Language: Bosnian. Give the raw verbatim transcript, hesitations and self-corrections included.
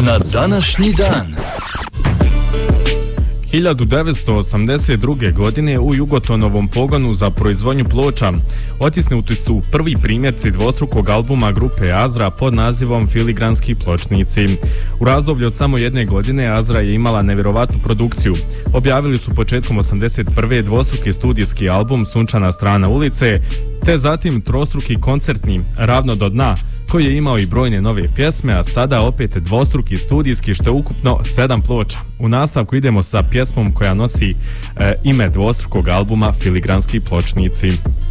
Na današnji dan. hiljadu devetsto osamdeset druge. godine u Jugotonovom pogonu za proizvodnju ploča otisnuti su prvi primjerci dvostrukog albuma grupe Azra pod nazivom Filigranski pločnici. U razdoblju od samo jedne godine Azra je imala nevjerovatnu produkciju. Objavili su početkom osamdeset prve. dvostruki studijski album Sunčana strana ulice, te zatim trostruki koncertni Ravno do dna, koji je imao i brojne nove pjesme, a sada opet dvostruki studijski, što je ukupno sedam ploča. U nastavku idemo sa pjesmom koja nosi e, ime dvostrukog albuma Filigranski pločnici.